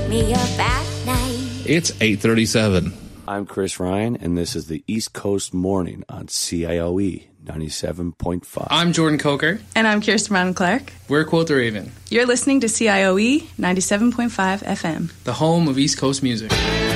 me up at night. It's 8:37. I'm Chris Ryan, and this is the East Coast Morning on CIOE 97.5. I'm Jordan Coker. And I'm Kirsten Brown Clark. We're Quote the Raven, You're listening to CIOE 97.5 FM, the home of East Coast music.